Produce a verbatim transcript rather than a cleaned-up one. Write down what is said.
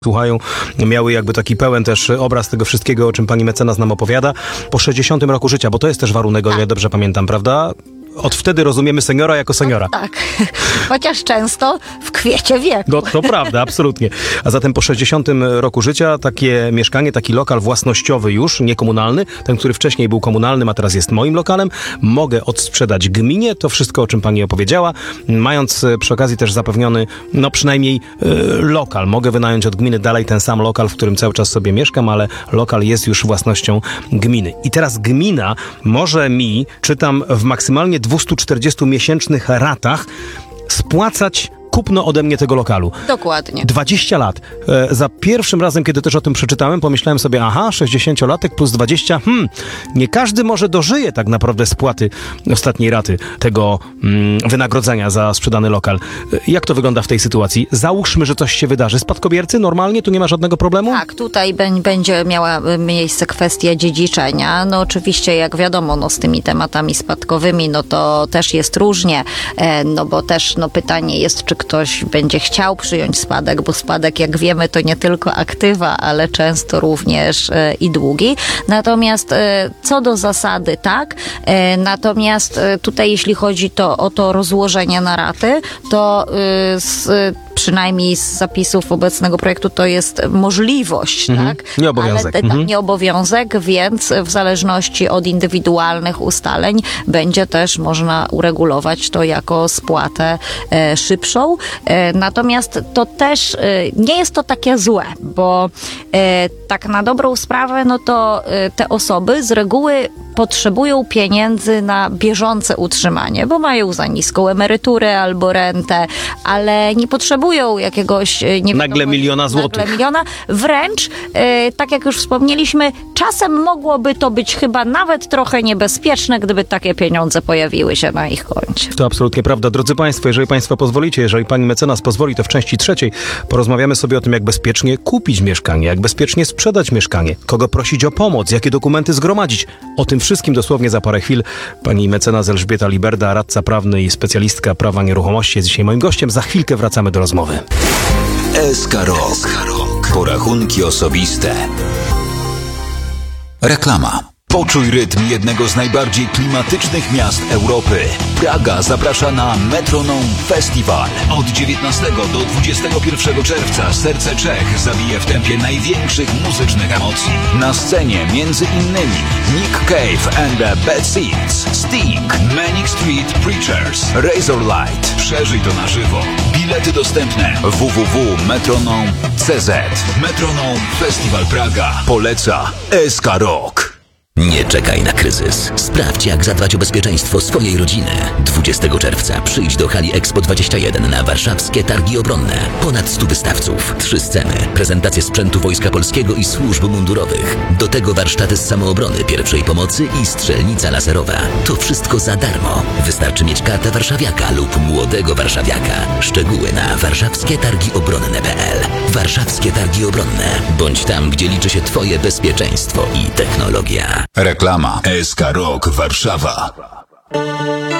słuchają, miały jakby taki pełen też obraz tego wszystkiego, o czym pani mecenas nam opowiada, po sześćdziesiątym roku życia, bo to jest też warunek, o ile dobrze pamiętam, prawda? Od wtedy rozumiemy seniora jako seniora. No, tak, chociaż często w kwiecie wieku. No to prawda, absolutnie. A zatem po sześćdziesiątym roku życia takie mieszkanie, taki lokal własnościowy już, nie komunalny, ten, który wcześniej był komunalnym, a teraz jest moim lokalem, mogę odsprzedać gminie, to wszystko, o czym pani opowiedziała, mając przy okazji też zapewniony, no przynajmniej y, lokal. Mogę wynająć od gminy dalej ten sam lokal, w którym cały czas sobie mieszkam, ale lokal jest już własnością gminy. I teraz gmina może mi, czytam w maksymalnie dwieście czterdzieści miesięcznych ratach, spłacać kupno ode mnie tego lokalu. Dokładnie. dwadzieścia lat. E, za pierwszym razem, kiedy też o tym przeczytałem, pomyślałem sobie, aha, sześćdziesięciolatek plus dwadzieścia, hmm, nie każdy może dożyje tak naprawdę spłaty ostatniej raty tego mm, wynagrodzenia za sprzedany lokal. E, jak to wygląda w tej sytuacji? Załóżmy, że coś się wydarzy. Spadkobiercy normalnie? Tu nie ma żadnego problemu? Tak, tutaj b- będzie miała miejsce kwestia dziedziczenia. No oczywiście, jak wiadomo, no z tymi tematami spadkowymi, no to też jest różnie, e, no bo też no pytanie jest, czy ktoś będzie chciał przyjąć spadek, bo spadek, jak wiemy, to nie tylko aktywa, ale często również e, i długi. Natomiast e, co do zasady, tak. E, natomiast e, tutaj, jeśli chodzi to o to rozłożenie na raty, to e, z, przynajmniej z zapisów obecnego projektu to jest możliwość, Mhm. tak? Nie obowiązek. Ale, Mhm. tak, nie obowiązek, więc w zależności od indywidualnych ustaleń będzie też można uregulować to jako spłatę e, szybszą. E, natomiast to też e, nie jest to takie złe, bo e, tak na dobrą sprawę, no to e, te osoby z reguły potrzebują pieniędzy na bieżące utrzymanie, bo mają za niską emeryturę albo rentę, ale nie potrzebują jakiegoś... e, Nie Nagle wiadomo, miliona złotych. Nagle miliona. Wręcz, e, tak jak już wspomnieliśmy, czasem mogłoby to być chyba nawet trochę niebezpieczne, gdyby takie pieniądze pojawiły się na ich koncie. To absolutnie prawda. Drodzy Państwo, jeżeli Państwo pozwolicie, jeżeli Pani mecenas pozwoli, to w części trzeciej porozmawiamy sobie o tym, jak bezpiecznie kupić mieszkanie, jak bezpiecznie sprzedać mieszkanie, kogo prosić o pomoc, jakie dokumenty zgromadzić. O tym wszystkim dosłownie za parę chwil. Pani mecenas Elżbieta Liberda, radca prawny i specjalistka prawa nieruchomości, jest dzisiaj moim gościem. Za chwilkę wracamy do rozmowy. S K Rok. Porachunki osobiste. Reklama. Poczuj rytm jednego z najbardziej klimatycznych miast Europy. Praga zaprasza na Metronom Festival. Od dziewiętnastego do dwudziestego pierwszego czerwca serce Czech zabije w tempie największych muzycznych emocji. Na scenie między innymi Nick Cave and the Bad Seeds, Sting, Manic Street Preachers, Razorlight. Przeżyj to na żywo. Bilety dostępne w w w kropka metronom kropka c z. Metronom Festival Praga poleca S K Rok. Nie czekaj na kryzys. Sprawdź, jak zadbać o bezpieczeństwo swojej rodziny. dwudziestego czerwca przyjdź do hali Expo dwadzieścia jeden na warszawskie targi obronne. Ponad stu wystawców, trzy sceny, prezentacje sprzętu Wojska Polskiego i służb mundurowych. Do tego warsztaty z samoobrony, pierwszej pomocy i strzelnica laserowa. To wszystko za darmo. Wystarczy mieć kartę warszawiaka lub młodego warszawiaka. Szczegóły na warszawskie targi obronne kropka p l. Warszawskie targi obronne. Bądź tam, gdzie liczy się Twoje bezpieczeństwo i technologia. Reklama. S K Rok Warszawa.